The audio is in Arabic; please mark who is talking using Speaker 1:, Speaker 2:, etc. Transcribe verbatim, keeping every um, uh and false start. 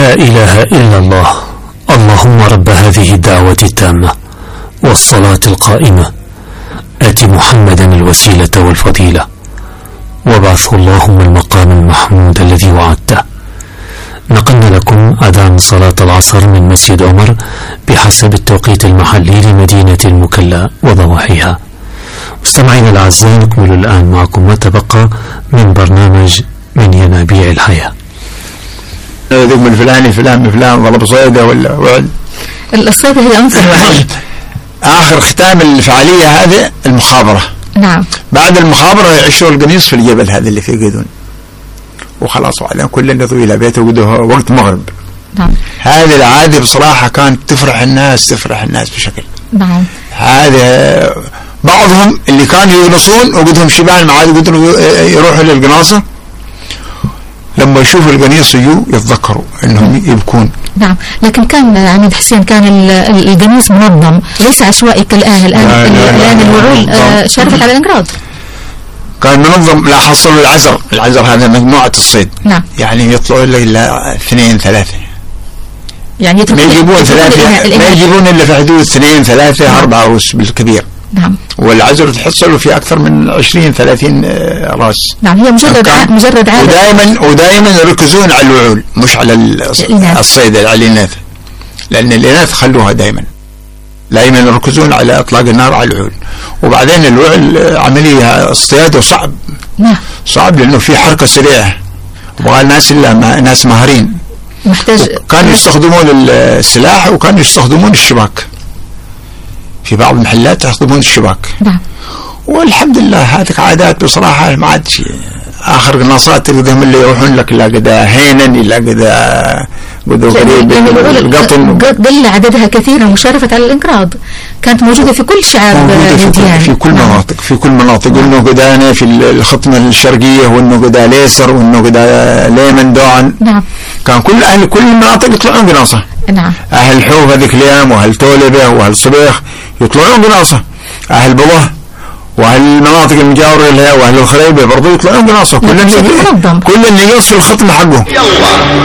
Speaker 1: لا إله إلا الله. اللهم رب هذه الدعوة التامة والصلاة القائمة آت محمدا الوسيلة والفضيلة وابعثه اللهم المقام المحمود الذي وعدته. نقلنا لكم أذان صلاة العصر من مسجد عمر بحسب التوقيت المحلي لمدينة المكلا وضواحيها. مستمعينا الأعزاء، نكمل الآن معكم ما تبقى من برنامج من ينابيع الحياة.
Speaker 2: ذوق من فلان فلان من فلان ضرب صيدة ولا وعد.
Speaker 3: الصيدة هي عنصر واحد.
Speaker 2: آخر ختام الفعالية هذه المخابرة.
Speaker 3: نعم.
Speaker 2: بعد المخابرة يعيشوا القميص في الجبل هذا اللي فيه قدون وخلاص، وعليهم كل يضوي إلى بيته وقت مغرب.
Speaker 3: نعم.
Speaker 2: هذه العادة بصراحة كانت تفرح الناس تفرح الناس بشكل.
Speaker 3: نعم.
Speaker 2: هذا بعضهم اللي كانوا يقنصون وقدهم شبان معاد قدروا يروحوا للقناصة، لما يشوفوا القنيص يجوا يتذكروا انهم يبكون.
Speaker 3: نعم. لكن كان عميد حسين كان القنيص منظم ليس عشوائي كالآن. الآن لا لا الآن الوعول آه شارفت على الانقراض.
Speaker 2: كان منظم. لا حصلوا العزر. العزر هذا مجموعة الصيد.
Speaker 3: نعم.
Speaker 2: يعني يطلعوا إلا اثنين ثلاثة،
Speaker 3: يعني
Speaker 2: ما يجيبون ثلاثة، ما يجيبون إلا في حدود اثنين ثلاثة. نعم. أربعة روس بالكبير.
Speaker 3: نعم.
Speaker 2: والعزر تحصلوا في أكثر من عشرين ثلاثين راس.
Speaker 3: نعم. هي مجرد ع... مجرد عادة.
Speaker 2: ودائما ودائما يركزون على الوعول مش على الصيد على الإناث، لأن الإناث خلوها دائما دائما يركزون على إطلاق النار على الوعول. وبعدين الوعل عملية اصطياده صعب.
Speaker 3: نعم.
Speaker 2: صعب لأنه في حركة سريعة وبغى الناس إلا ما ناس ماهرين.
Speaker 3: محتاج.
Speaker 2: كانوا يستخدمون السلاح وكانوا يستخدمون الشباك. في بعض المحلات يستخدمون الشباك.
Speaker 3: نعم.
Speaker 2: والحمد لله هذه عادات بصراحة ما عاد شيء. آخر قناصات تقدم اللي يروحون لك لا قدا هينا إلا قدا قدوا قريب القطن.
Speaker 3: قل عددها كثيرا وشارفت على الانقراض، كانت موجودة في كل شعب
Speaker 2: الديان في كل
Speaker 3: نعم.
Speaker 2: مناطق في كل مناطق. نعم. وإنه قدانا في الخطمة الشرقية وإنه قدا ليسر وإنه قدا ليمن دوعن.
Speaker 3: نعم.
Speaker 2: كان كل أهل كل المناطق يطلعون قناصة.
Speaker 3: نعم.
Speaker 2: أهل حوف هذيك الأيام وأهل تولبة وأهل صبيخ يطلعون قناصة. أهل بضه وأهل المناطق المجاورة لها وأهل الخريبة برضو يطلعون قناصة. كل اللي كل اللي يقص في الخطمة حقه.